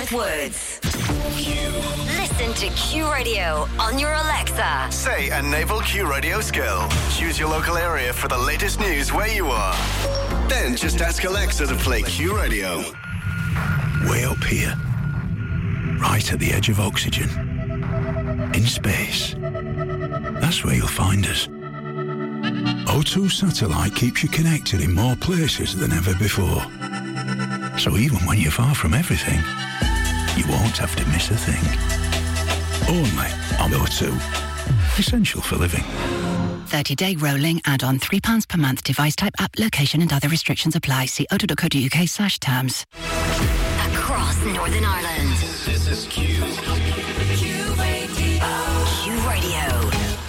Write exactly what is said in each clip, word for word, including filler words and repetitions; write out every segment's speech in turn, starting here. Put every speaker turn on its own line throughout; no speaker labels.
Gareth Woods. Q. Listen to Q Radio on your Alexa.
Say a naval Q Radio skill. Choose your local area for the latest news where you are. Then just ask Alexa to play Q Radio.
Way up here, right at the edge of oxygen, in space. That's where you'll find us. O two Satellite keeps you connected in more places than ever before. So even when you're far from everything, you won't have to miss a thing. Only on O two. Essential for living.
thirty-day rolling add-on three pounds per month. Device type, app, location and other restrictions apply. See o two dot co dot uk slash terms.
Across Northern Ireland.
This is Q.
Q Radio. Q Radio.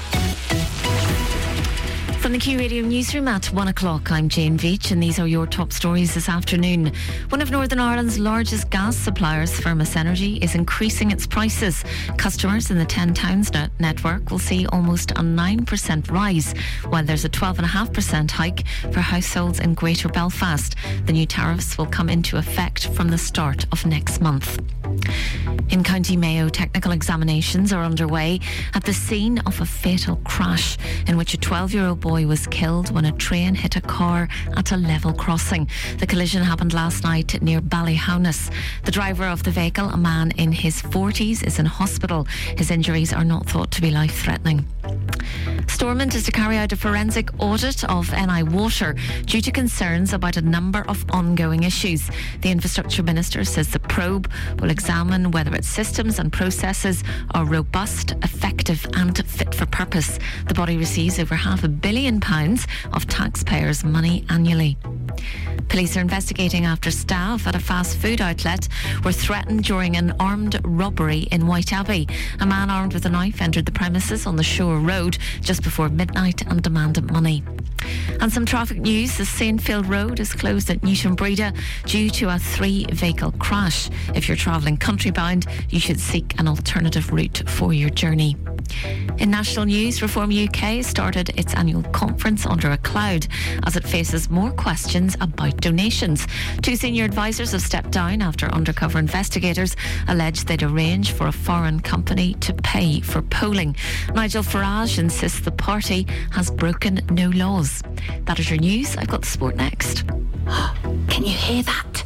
From the Q Radio newsroom at one o'clock, I'm Jane Veach, and these are your top stories this afternoon. One of Northern Ireland's largest gas suppliers, Firmus Energy, is increasing its prices. Customers in the ten towns net- network will see almost a nine percent rise, while there's a twelve point five percent hike for households in Greater Belfast. The new tariffs will come into effect from the start of next month. In County Mayo, technical examinations are underway at the scene of a fatal crash in which a twelve-year-old boy was killed when a train hit a car at a level crossing. The collision happened last night near Ballyhaunis. The driver of the vehicle, a man in his forties, is in hospital. His injuries are not thought to be life-threatening. Stormont is to carry out a forensic audit of N I Water due to concerns about a number of ongoing issues. The Infrastructure Minister says the probe will examine whether its systems and processes are robust, effective and fit for purpose. The body receives over half a billion pounds of taxpayers' money annually. Police are investigating after staff at a fast food outlet were threatened during an armed robbery in Whiteabbey. A man armed with a knife entered the premises on the Shore Road just before midnight and demanded money. And some traffic news. The Saintfield Road is closed at Newton Breda due to a three-vehicle crash. If you're travelling country-bound, you should seek an alternative route for your journey. In national news, Reform U K started its annual conference under a cloud as it faces more questions about donations. Two senior advisors have stepped down after undercover investigators alleged they'd arranged for a foreign company to pay for polling. Nigel Farage insists the party has broken no laws. That is your news. I've got the sport next.
Can you hear that?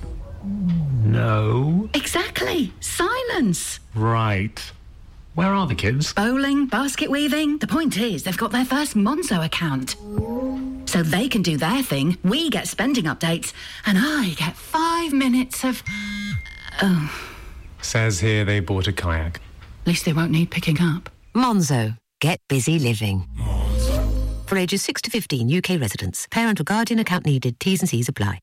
No.
Exactly. Silence.
Right. Where are the kids?
Bowling, basket weaving. The point is, they've got their first Monzo account. So they can do their thing, we get spending updates, and I get five minutes of... Oh.
Says here they bought a kayak.
At least they won't need picking up.
Monzo. Get busy living. For ages six to fifteen, U K residents. Parent or guardian account needed. T's and C's apply.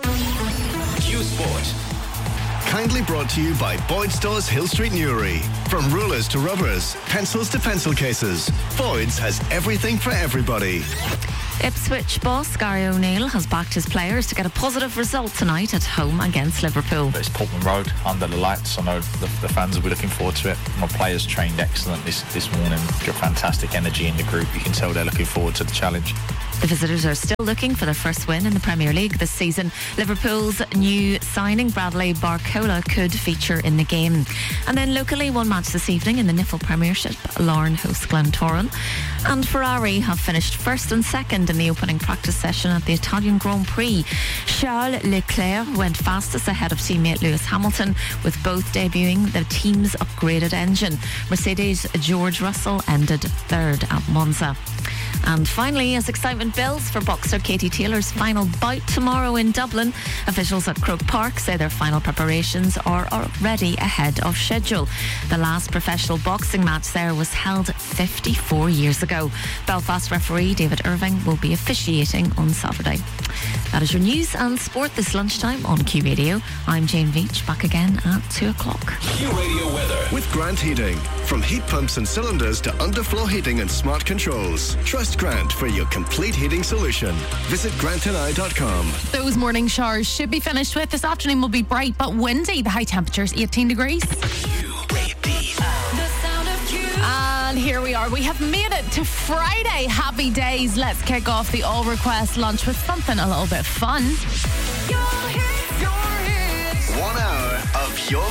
Q Sport. Kindly brought to you by Boyd Stores Hill Street Newry. From rulers to rubbers, pencils to pencil cases, Boyd's has everything for everybody.
Ipswich boss Gary O'Neill has backed his players to get a positive result tonight at home against Liverpool.
It's Portman Road under the lights. I know the, the fans will be looking forward to it. My players trained excellent this, this morning. Got fantastic energy in the group. You can tell they're looking forward to the challenge.
The visitors are still looking for their first win in the Premier League this season. Liverpool's new signing, Bradley Barcola, could feature in the game. And then locally, one match this evening in the Niffle Premiership. Larne hosts Glentoran. And Ferrari have finished first and second in the opening practice session at the Italian Grand Prix. Charles Leclerc went fastest ahead of teammate Lewis Hamilton, with both debuting the team's upgraded engine. Mercedes' George Russell ended third at Monza. And finally, as excitement builds for boxer Katie Taylor's final bout tomorrow in Dublin, officials at Croke Park say their final preparations are already ahead of schedule. The last professional boxing match there was held fifty-four years ago. Belfast referee David Irving will be officiating on Saturday. That is your news and sport this lunchtime on Q Radio. I'm Jane Veach, back again at two o'clock.
Q Radio weather with Grant Heating. From heat pumps and cylinders to underfloor heating and smart controls, trust Grant for your complete heating solution. Visit grant and i dot com.
Those morning showers should be finished with. This afternoon will be bright but windy. The high temperature is eighteen degrees. And here we are. We have made it to Friday. Happy days. Let's kick off the All Request lunch with something a little bit fun.
One hour of your